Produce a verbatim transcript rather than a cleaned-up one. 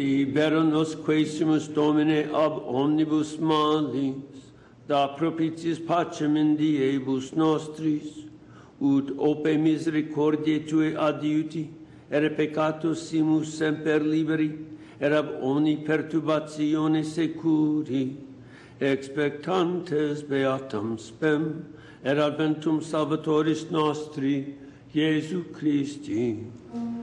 Libera nos quaesimus Domine ab omnibus malis, da propitiis pacem in diebus nostris, ut ope misericordiae Tue adiuti, ere peccatus simus semper liberi, et ab omni perturbatione securi, expectantes beatam spem, et adventum Salvatoris nostri, Iesu Christi.